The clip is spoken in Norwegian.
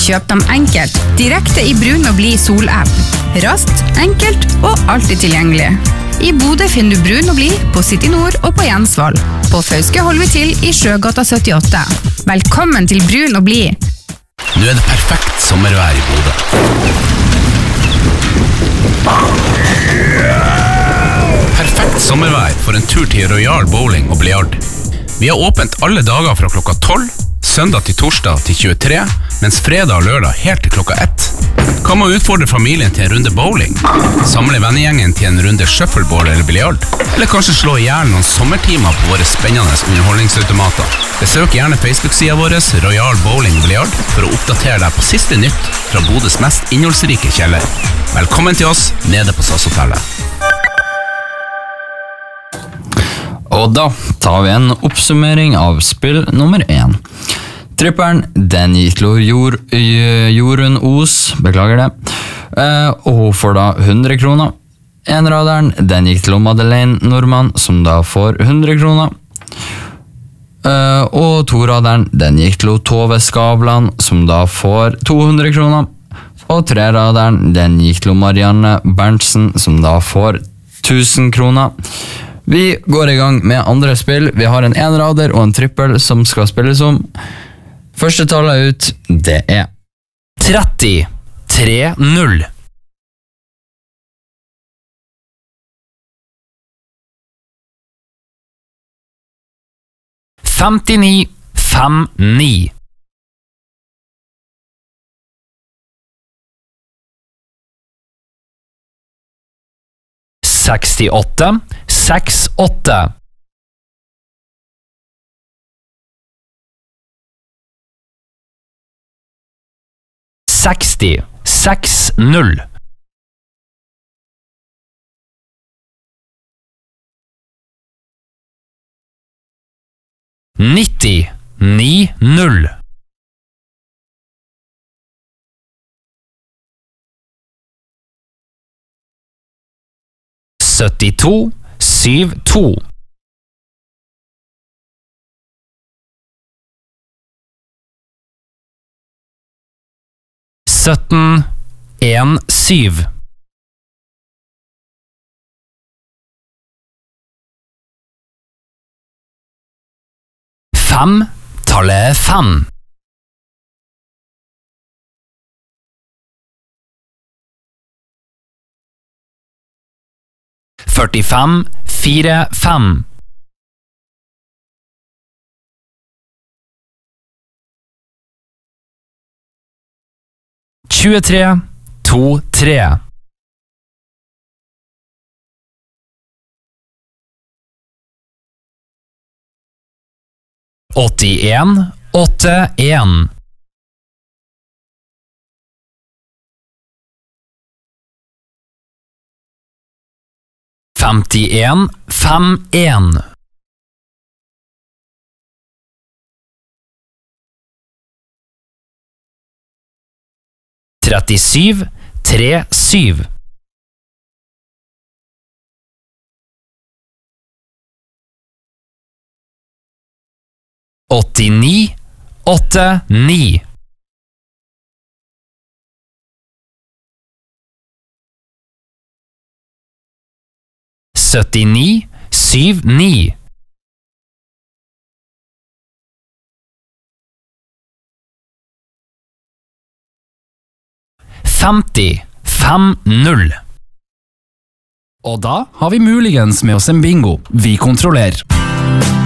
Kjøp dem enkelt, direkte i Brun og Blid Sol-app. Raskt, enkelt og alltid tilgjengelig. I Bodø finner du Brun og Blid på City Nord og på Jensvoll. På Fauske holder vi til i Sjøgata 78. Velkommen til Brun og Blid. Nå det perfekt sommervær i Bodø. Perfekt sommervær for en tur til Royal Bowling og Bliard. Vi har åpent alle dager fra klokka 12, søndag til torsdag til 23, mens fredag og lørdag helt til klokka 1. Kan man utfordre familien til en runde bowling? Samle vennegjengen til en runde shuffleboard eller Bliard? Eller kanskje slå i hjel noen sommertimer på våre spennende underholdningsautomater? Besøk gjerne Facebook-siden vår Royal Bowling Bliard for å oppdatere deg på siste nytt fra Bodøs mest innholdsrike kjeller. Velkommen til oss nede på SAS-hotellet. Og da tar vi en oppsummering av spill nummer 1. Tripperen, den gikk til Jorunn Os, beklager det, og hun får da 100 kroner. Enraderen, den gikk til Madeleine Normann, som da får 100 kroner. Og toraderen, den gikk til Tove Skavlan, som da får 200 kroner. Og treraderen, den gikk til Marianne Berntsen, som da får 1000 kroner. Vi går i gang med andre spill. Vi har en enrader og en trippel som skal spilles om. Første tallet ut, det er 30-3-0. Femtini, 5-9. 68, 6-8. 60, 6-0. 90, 9-0. 72, 7-2. 17, 1-7. 5, tallet 5. 45, 4-5. 23, 2-3. 81, 8-1. 51, 5-1. 37, 3-7. 89, 8-9. 79, 7-9. 50, 5-0. Og da har vi muligens med oss en bingo. Vi kontrollerer.